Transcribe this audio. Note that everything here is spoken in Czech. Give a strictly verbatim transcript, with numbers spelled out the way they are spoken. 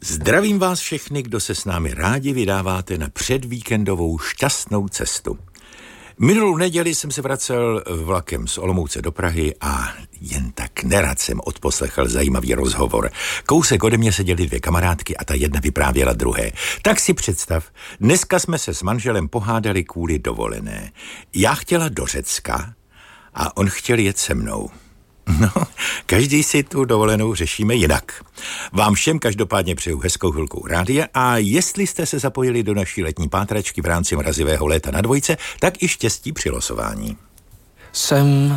Zdravím vás všechny, kdo se s námi rádi vydáváte na předvíkendovou šťastnou cestu. Minulou neděli jsem se vracel vlakem z Olomouce do Prahy a jen tak nerad jsem odposlechl zajímavý rozhovor. Kousek ode mě seděly dvě kamarádky a ta jedna vyprávěla druhé. Tak si představ, dneska jsme se s manželem pohádali kvůli dovolené. Já chtěla do Řecka a on chtěl jet se mnou. No, každý si tu dovolenou řešíme jinak. Vám všem každopádně přeju hezkou chvilku rádia a jestli jste se zapojili do naší letní pátračky v rámci mrazivého léta na dvojce, tak i štěstí při losování. Jsem